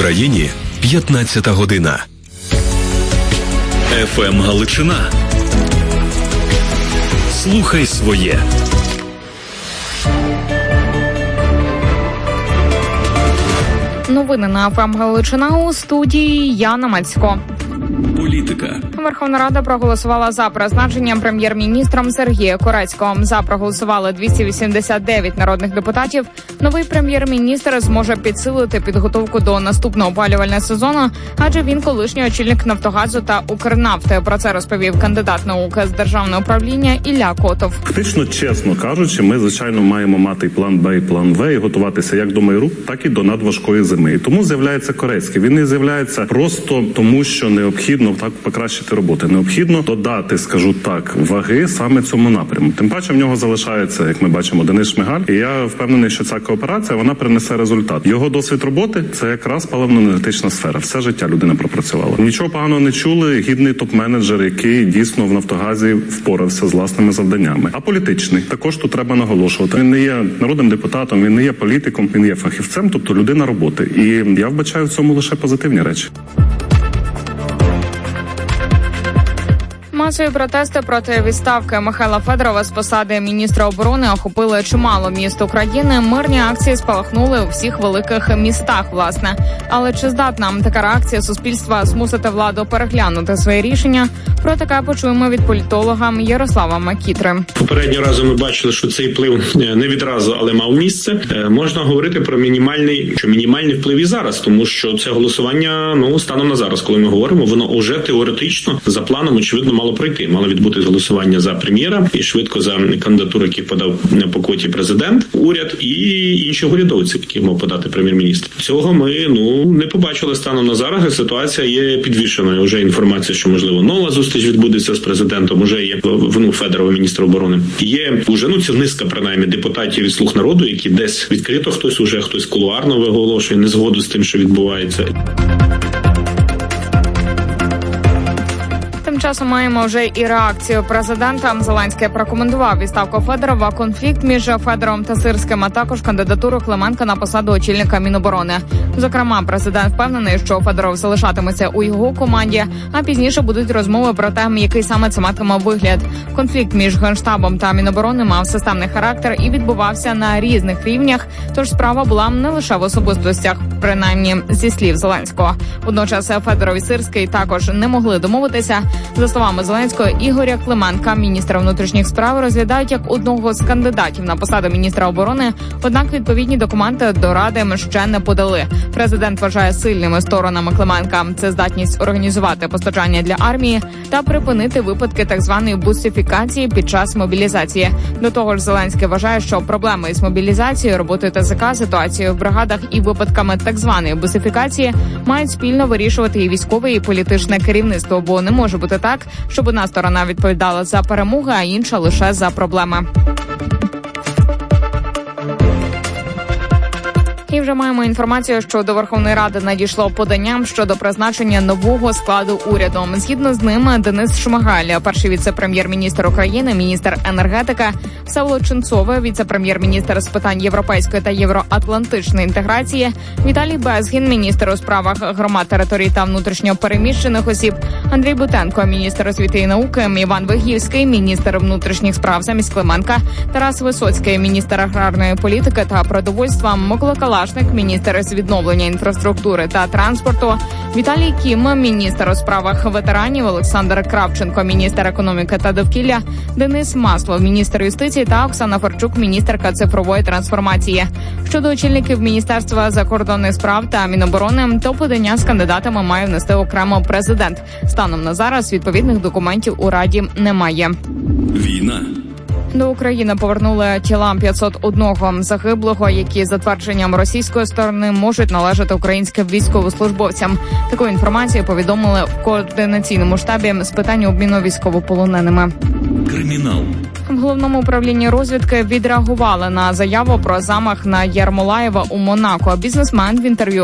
Україні 15 година. ФМ Галичина. Слухай своє. Новини на ФМ Галичина, у студії Яна Мацько. Політика. Верховна Рада проголосувала за призначення прем'єр-міністром Сергія Корецького. За проголосували 289 народних депутатів. Новий прем'єр-міністр зможе підсилити підготовку до наступного опалювального сезону, адже він колишній очільник «Нафтогазу» та «Укрнафти». Про це розповів кандидат наук з державного управління Ілля Котов. Фактично, чесно кажучи, ми, звичайно, маємо мати і план Б, і план В, і готуватися як до миру, так і до надважкої зими. І тому з'являється Корецький. Він не з'являється просто тому, що необхідно так покращити роботу. Необхідно додати, скажу так, ваги саме цьому напряму. Тим паче в нього залишається, як ми бачимо, Денис Шмигаль. І я впевнений, що ця кооперація, вона принесе результат. Його досвід роботи – це якраз паливно-енергетична сфера. Все життя людина пропрацювала. Нічого поганого не чули. Гідний топ-менеджер, який дійсно в «Нафтогазі» впорався з власними завданнями. А політичний. Також тут треба наголошувати. Він не є народним депутатом, він не є політиком, він є фахівцем, тобто людина роботи. І я вбачаю в цьому лише позитивні речі. Масові протести проти відставки Михайла Федорова з посади міністра оборони охопили чимало міст України. Мирні акції спалахнули у всіх великих містах, власне. Але чи здатна така реакція суспільства змусити владу переглянути свої рішення? Про таке почуємо від політолога Ярослава Макітри. Попереднього разу ми бачили, що цей вплив не відразу, але мав місце. Можна говорити про мінімальний вплив і зараз, тому що це голосування, станом на зараз, коли ми говоримо, воно вже теоретично за планом, очевидно, мало пройти. Мало відбутись голосування за прем'єра і швидко за кандидатуру, який подав по квоті президент, уряд і інші урядовці, які мав подати прем'єр-міністр. Цього ми не побачили станом на зараз. Ситуація є підвішеною. Вже інформація, що можливо нова зустріч відбудеться з президентом. Уже є Федорова, міністра оборони. Є уже ця низка принаймні депутатів від «Слуг народу», які десь відкрито хтось кулуарно виголошує незгоду з тим, що відбувається. Тим часом маємо вже і реакцію президента. Зеленський прокоментував відставку Федорова, конфлікт між Федоровим та Сирським, а також кандидатуру Клименка на посаду очільника Міноборони. Зокрема, президент впевнений, що Федоров залишатиметься у його команді, а пізніше будуть розмови про те, який саме це матиме вигляд. Конфлікт між Генштабом та Міноборони мав системний характер і відбувався на різних рівнях, тож справа була не лише в особистостях, принаймні зі слів Зеленського. Водночас Федоров і Сирський також не могли домовитися. За словами Зеленського, Ігоря Клименка, міністра внутрішніх справ, розглядають як одного з кандидатів на посаду міністра оборони, однак відповідні документи до Ради ще не подали. Президент вважає сильними сторонами Клименка – це здатність організувати постачання для армії та припинити випадки так званої бусифікації під час мобілізації. До того ж, Зеленський вважає, що проблеми із мобілізацією, роботою ТЦК, ситуацією в бригадах і випадками так званої бусифікації мають спільно вирішувати і військове, і політичне керівництво, бо не може бути так, щоб одна сторона відповідала за перемоги, а інша лише за проблеми. І вже маємо інформацію, що до Верховної Ради надійшло подання щодо призначення нового складу уряду. Згідно з ним, Денис Шмигаль, перший віце-прем'єр-міністр України, міністр енергетики, Всеволод Ченцове, віце-прем'єр-міністр з питань європейської та євроатлантичної інтеграції, Віталій Безгін, міністр у справах громад, територій та внутрішньо переміщених осіб, Андрій Бутенко, міністр освіти і науки, Іван Вигівський, міністр внутрішніх справ замість Клименка, Тарас Висоцький, міністр аграрної політики та продовольства, Микола Калашник, міністр з відновлення інфраструктури та транспорту, Віталій Кім, міністр у справах ветеранів, Олександр Кравченко, міністр економіки та довкілля, Денис Маслов, міністр юстиції та Оксана Форчук, міністерка цифрової трансформації. Щодо очільників Міністерства закордонних справ та Міноборони, то подання з кандидатами має внести окремо президент. Станом на зараз відповідних документів у Раді немає. Війна. До України повернули тіла 501 загиблого, які, за твердженням російської сторони, можуть належати українським військовослужбовцям. Таку інформацію повідомили в координаційному штабі з питань обміну військовополоненими. Кримінал. В Головному управлінні розвідки відреагували на заяву про замах на Ярмолаєва у Монако. Бізнесмен в інтерв'ю